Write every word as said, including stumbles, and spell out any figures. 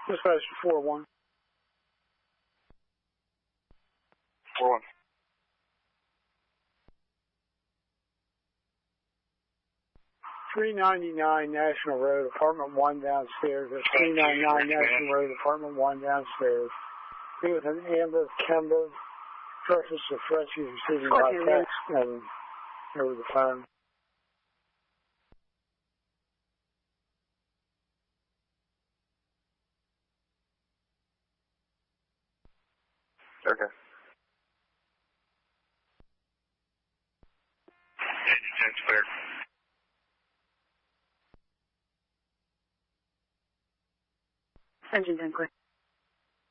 Dispatch four one. four one. three ninety-nine National Road, apartment one downstairs. That's three ninety-nine National Road, apartment one downstairs. He was an Amber Kemba. Breakfast of threats he's receiving by text and over the phone. Okay. Engine ten's clear. Engine ten clear.